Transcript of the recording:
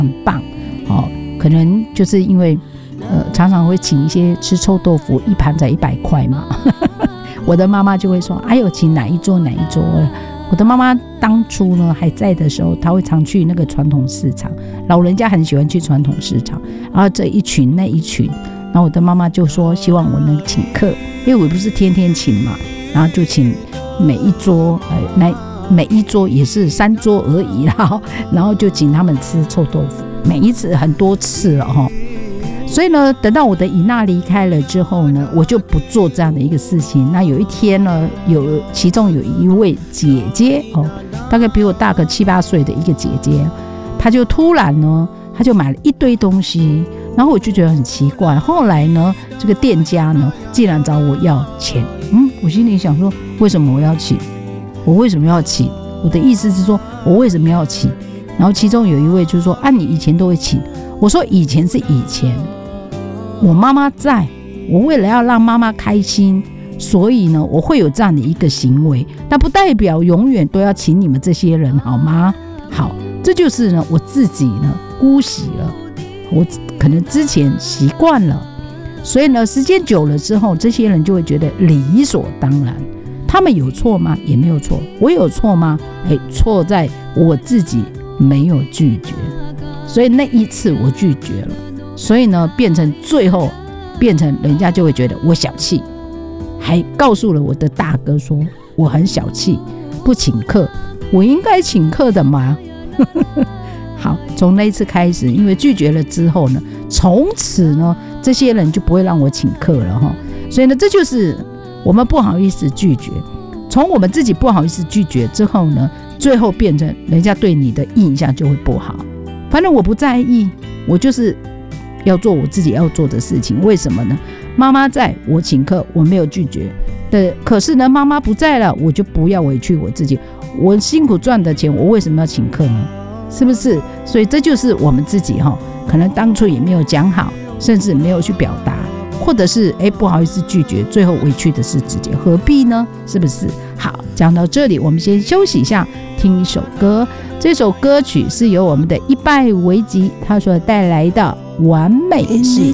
很棒，可能就是因为常常会请一些吃臭豆腐，一盘才100块嘛。我的妈妈就会说：“哎呦，请哪一桌哪一桌。”我的妈妈当初呢还在的时候，她会常去那个传统市场，老人家很喜欢去传统市场，然后这一群那一群，然后我的妈妈就说希望我能请客，因为我不是天天请嘛，然后就请每一桌，每一桌也是3桌而已啦，然后就请他们吃臭豆腐，每一次很多次了哈。所以呢，等到我的姨娜离开了之后呢，我就不做这样的一个事情。那有一天呢，其中有一位姐姐大概比我大个7、8岁的一个姐姐，她就突然呢，她就买了一堆东西，然后我就觉得很奇怪。后来呢，这个店家呢，竟然找我要钱，我心里想说，为什么我要请？我为什么要请？我的意思是说，我为什么要请？然后其中有一位就说：“你以前都会请。”我说：“以前是以前。”我妈妈在，我为了要让妈妈开心，所以呢，我会有这样的一个行为，但不代表永远都要请你们这些人，好吗？好，这就是呢我自己呢姑息了，我可能之前习惯了，所以呢时间久了之后，这些人就会觉得理所当然。他们有错吗？也没有错。我有错吗？错在我自己没有拒绝，所以那一次我拒绝了。所以呢，最后变成人家就会觉得我小气，还告诉了我的大哥说我很小气，不请客，我应该请客的嘛。好，从那一次开始，因为拒绝了之后呢，从此呢，这些人就不会让我请客了哈。所以呢，这就是我们不好意思拒绝。从我们自己不好意思拒绝之后呢，最后变成人家对你的印象就会不好。反正我不在意，我就是要做我自己要做的事情。为什么呢？妈妈在，我请客，我没有拒绝的。可是呢，妈妈不在了，我就不要委屈我自己。我辛苦赚的钱，我为什么要请客呢？是不是？所以这就是我们自己可能当初也没有讲好，甚至没有去表达，或者是不好意思拒绝，最后委屈的是自己，何必呢？是不是？好，讲到这里，我们先休息一下，听一首歌。这首歌曲是由我们的一拜维吉他所带来的完美是